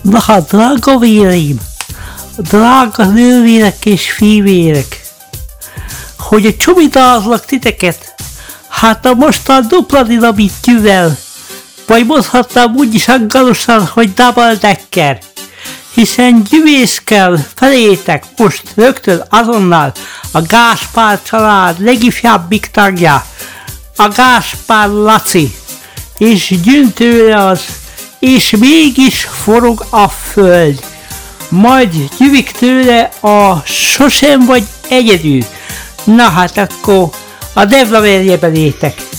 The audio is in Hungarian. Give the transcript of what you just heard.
Na hát, drága véreim, drága nővérek és fivérek, hogy csomítázlak titeket, hát a mostan dupla dinamittyűvel, vagy mondhatnám úgyis angolosan, hogy double decker, hiszen gyűvészkel felétek most rögtön azonnal a Gáspár család legifjabbik tagja, a Gáspár Laci, és jön tőle az, és mégis forog a föld, majd gyűvik tőle a sosem vagy egyedül. Na hát akkor a Devla verje belétek.